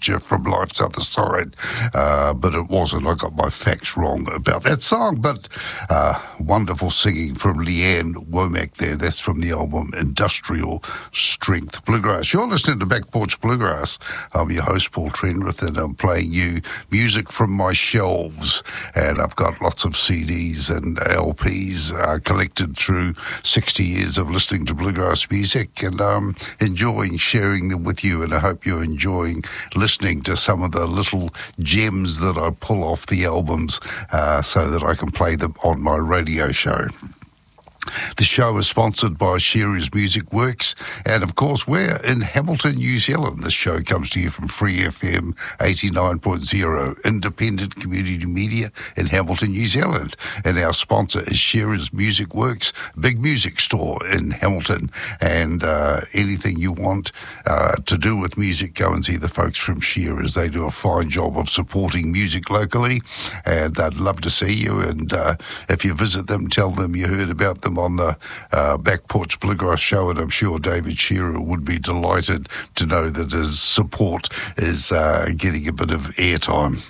Picture from Life's Other Side, but it wasn't. I got my facts wrong about that song, but wonderful singing from Leanne Womack there. That's from the album Industrial Strength Bluegrass. You're listening to Back Porch Bluegrass. I'm your host, Paul Trenwith, and I'm playing you music from my shelves, and I've got lots of CDs and LPs collected through 60 years of listening to bluegrass music, and I'm enjoying sharing them with you, and I hope you're enjoying listening to some of the little gems that I pull off the albums so that I can play them on my radio show. The show is sponsored by Shearer's Music Works, and of course we're in Hamilton, New Zealand. This show comes to you from Free FM 89.0, independent community media in Hamilton, New Zealand. And our sponsor is Shearer's Music Works, big music store in Hamilton. And anything you want to do with music, go and see the folks from Shearer's. They do a fine job of supporting music locally, and they'd love to see you. And if you visit them, tell them you heard about them on the Back Porch Bluegrass show, and I'm sure David Shearer would be delighted to know that his support is getting a bit of airtime.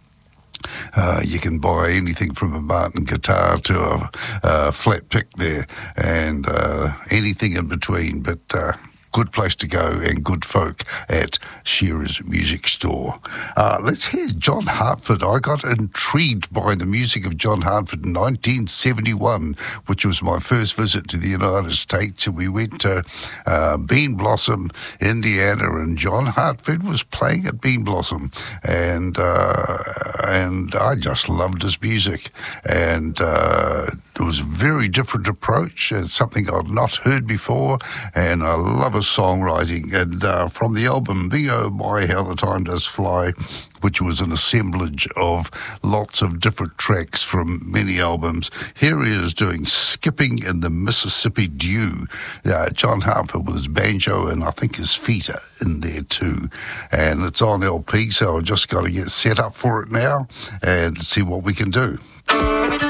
You can buy anything from a Martin guitar to a flat pick there, and anything in between, but good place to go and good folk at Shearer's Music Store. Let's hear John Hartford. I got intrigued by the music of John Hartford in 1971, which was my first visit to the United States, and we went to Bean Blossom, Indiana, and John Hartford was playing at Bean Blossom, and I just loved his music, and it was a very different approach. It's something I'd not heard before, and I love his songwriting. And from the album Me Oh My How the Time Does Fly, which was an assemblage of lots of different tracks from many albums, here he is doing Skipping in the Mississippi Dew. John Hartford with his banjo, and I think his feet are in there too. And it's on LP, so I've just got to get set up for it now and see what we can do.